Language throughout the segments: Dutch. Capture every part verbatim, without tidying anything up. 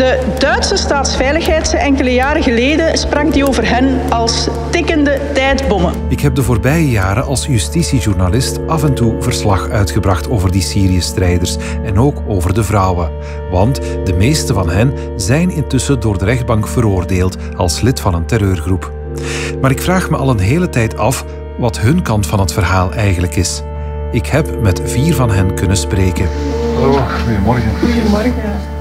De Duitse staatsveiligheid zei enkele jaren geleden sprak die over hen als tikkende tijdbommen. Ik heb de voorbije jaren als justitiejournalist af en toe verslag uitgebracht over die Syrië-strijders en ook over de vrouwen. Want de meeste van hen zijn intussen door de rechtbank veroordeeld als lid van een terreurgroep. Maar ik vraag me al een hele tijd af wat hun kant van het verhaal eigenlijk is. Ik heb met vier van hen kunnen spreken. Hallo, goedemorgen. Goedemorgen.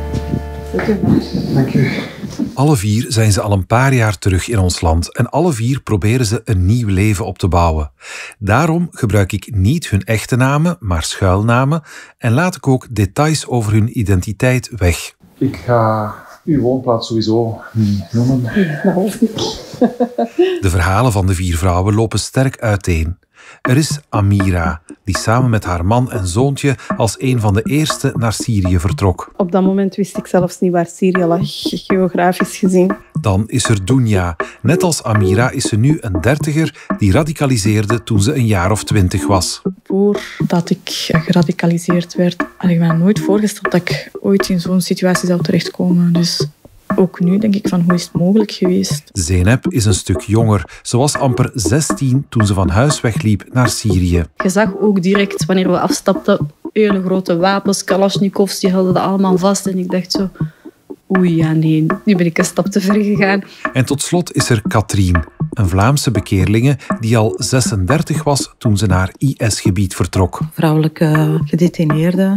Dank u. Alle vier zijn ze al een paar jaar terug in ons land en alle vier proberen ze een nieuw leven op te bouwen. Daarom gebruik ik niet hun echte namen, maar schuilnamen en laat ik ook details over hun identiteit weg. Ik ga uw woonplaats sowieso niet noemen. Dat hoef ik. De verhalen van de vier vrouwen lopen sterk uiteen. Er is Amira, die samen met haar man en zoontje als een van de eerste naar Syrië vertrok. Op dat moment wist ik zelfs niet waar Syrië lag, geografisch gezien. Dan is er Dounia. Net als Amira is ze nu een dertiger die radicaliseerde toen ze een jaar of twintig was. Voordat ik geradicaliseerd werd, had ik me nooit voorgesteld dat ik ooit in zo'n situatie zou terechtkomen. Dus ook nu denk ik van, hoe is het mogelijk geweest? Zeynep is een stuk jonger. Ze was amper zestien toen ze van huis wegliep naar Syrië. Je zag ook direct, wanneer we afstapten, hele grote wapens, kalasjnikovs, die hadden dat allemaal vast. En ik dacht zo, oei, ja nee, nu ben ik een stap te ver gegaan. En tot slot is er Katrien, een Vlaamse bekeerlinge die al zesendertig was toen ze naar I S-gebied vertrok. Vrouwelijke gedetineerden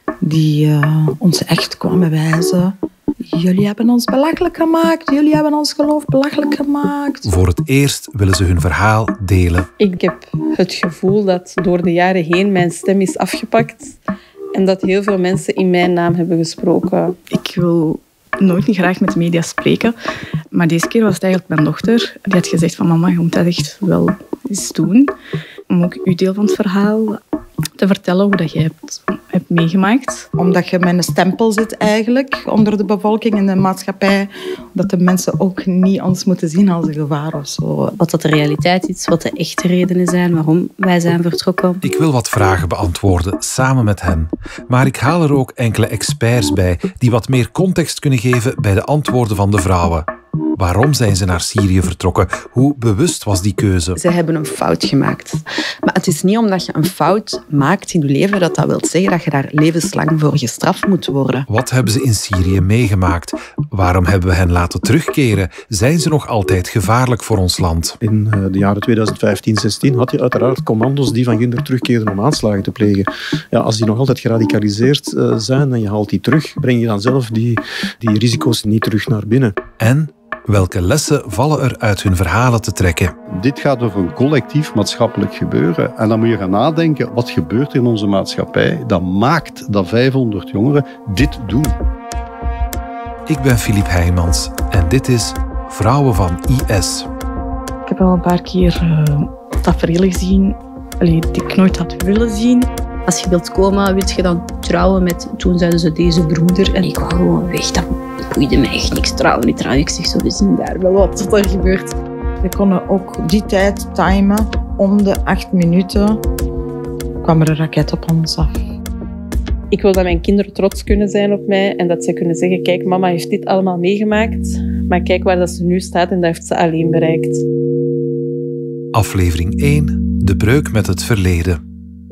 die uh, ons echt kwamen wijzen. Jullie hebben ons belachelijk gemaakt. Jullie hebben ons geloof belachelijk gemaakt. Voor het eerst willen ze hun verhaal delen. Ik heb het gevoel dat door de jaren heen mijn stem is afgepakt. En dat heel veel mensen in mijn naam hebben gesproken. Ik wil nooit niet graag met de media spreken. Maar deze keer was het eigenlijk mijn dochter. Die had gezegd van mama, je moet dat echt wel eens doen. Om ook uw deel van het verhaal te vertellen hoe dat jij hebt, hebt meegemaakt. Omdat je met een stempel zit eigenlijk onder de bevolking en de maatschappij. Dat de mensen ook niet ons moeten zien als een gevaar of zo. Wat dat de realiteit is, wat de echte redenen zijn waarom wij zijn vertrokken. Ik wil wat vragen beantwoorden, samen met hen. Maar ik haal er ook enkele experts bij die wat meer context kunnen geven bij de antwoorden van de vrouwen. Waarom zijn ze naar Syrië vertrokken? Hoe bewust was die keuze? Ze hebben een fout gemaakt. Maar het is niet omdat je een fout maakt in je leven dat dat wil zeggen dat je daar levenslang voor gestraft moet worden. Wat hebben ze in Syrië meegemaakt? Waarom hebben we hen laten terugkeren? Zijn ze nog altijd gevaarlijk voor ons land? In de jaren tweeduizend vijftien zestien had je uiteraard commando's die van Ginder terugkeerden om aanslagen te plegen. Ja, als die nog altijd geradicaliseerd zijn en je haalt die terug, breng je dan zelf die, die risico's niet terug naar binnen. En welke lessen vallen er uit hun verhalen te trekken? Dit gaat over een collectief maatschappelijk gebeuren. En dan moet je gaan nadenken, wat gebeurt er in onze maatschappij? Dat maakt dat vijfhonderd jongeren dit doen. Ik ben Filip Heijmans en dit is Vrouwen van I S. Ik heb al een paar keer uh, tafereelen gezien allee, die ik nooit had willen zien. Als je wilt komen, wil je dan trouwen met... Toen zeiden ze deze broeder. En ik wou gewoon weg. Dat boeide mij echt niks. Trouwen, niet trouwen. Ik zeg zo, we zien daar wel wat er gebeurt. We konden ook die tijd timen. Om de acht minuten kwam er een raket op ons af. Ik wil dat mijn kinderen trots kunnen zijn op mij. En dat ze kunnen zeggen, kijk, mama heeft dit allemaal meegemaakt. Maar kijk waar dat ze nu staat en dat heeft ze alleen bereikt. Aflevering één. De breuk met het verleden.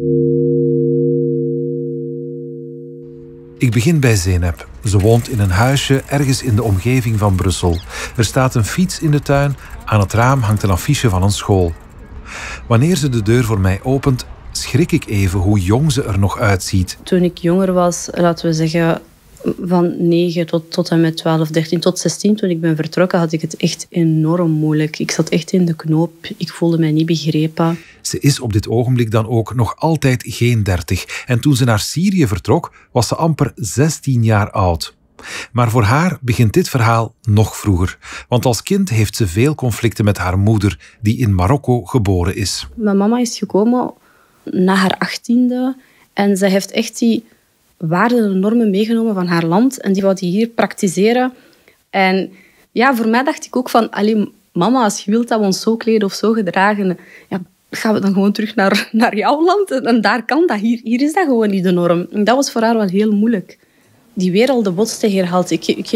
Ik begin bij Zeynep. Ze woont in een huisje ergens in de omgeving van Brussel. Er staat een fiets in de tuin. Aan het raam hangt een affiche van een school. Wanneer ze de deur voor mij opent, schrik ik even hoe jong ze er nog uitziet. Toen ik jonger was, laten we zeggen van negen tot, tot en met twaalf, dertien tot zestien, toen ik ben vertrokken, had ik het echt enorm moeilijk. Ik zat echt in de knoop. Ik voelde mij niet begrepen. Ze is op dit ogenblik dan ook nog altijd geen dertig. En toen ze naar Syrië vertrok, was ze amper zestien jaar oud. Maar voor haar begint dit verhaal nog vroeger. Want als kind heeft ze veel conflicten met haar moeder, die in Marokko geboren is. Mijn mama is gekomen na haar achttiende en zij heeft echt die waarden en normen meegenomen van haar land en die wou die hier praktiseren. En ja, voor mij dacht ik ook van, allee, mama, als je wilt dat we ons zo kleden of zo gedragen, ja, gaan we dan gewoon terug naar, naar jouw land. En daar kan dat. Hier, hier is dat gewoon niet de norm. En dat was voor haar wel heel moeilijk. Die werelden botsten herhaald. Ik, ik